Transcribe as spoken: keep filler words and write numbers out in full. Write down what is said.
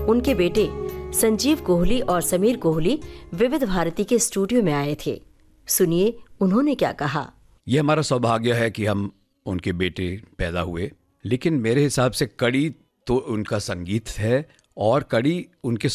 उनके बेटे संजीव कोहली और समीर कोहली विविध भारती के स्टूडियो में आए थे। सुनिए उन्होंने क्या कहा। यह हमारा सौभाग्य है कि हम उनके बेटे पैदा हुए, लेकिन मेरे हिसाब से कड़ी तो उनका संगीत है और कड़ी उनके